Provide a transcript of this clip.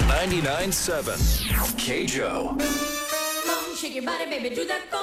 99.7 KJO. Come on, shake your body, baby, do that.